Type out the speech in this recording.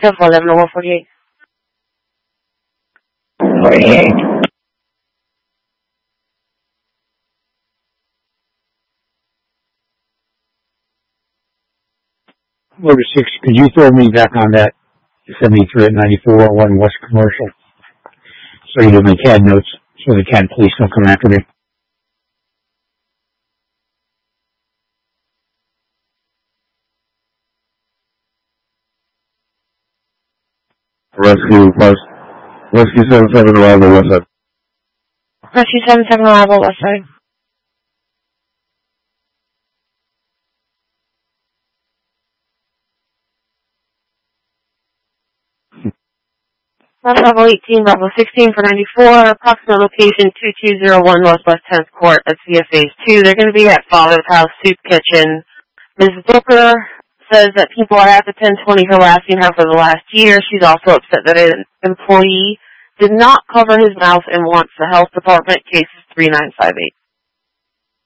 Careful, 110148. 48. Order 6, could you throw me back on that 73 at 9401 West Commercial? So you do my CAD notes, so the CAD police don't come after me. Rescue 77 arrival, west side. Rescue 77 arrival, west side. Bravo 18, Bravo 16 for 94, approximate location 2201 Northwest 10th Court at CFA's 2. They're going to be at Father's House Soup Kitchen. Ms. Booker says that people are at the 1020 harassing her for the last year. She's also upset that an employee did not cover his mouth and wants the health department. Case is 3958.